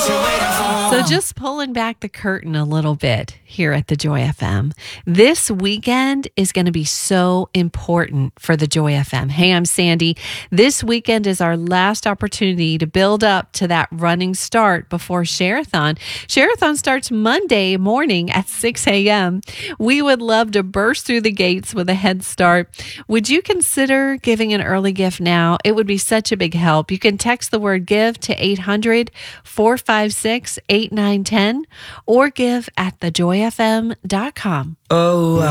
So just pulling back the curtain a little bit here at the Joy FM. This weekend is going to be so important for the Joy FM. Hey, I'm Sandy. This weekend is our last opportunity to build up to that running start before Share-a-thon. Share-a-thon starts Monday morning at 6 a.m. We would love to burst through the gates with a head start. Would you consider giving an early gift now? It would be such a big help. You can text the word GIVE to 800-456-8910 or give at thejoyfm.com. Oh,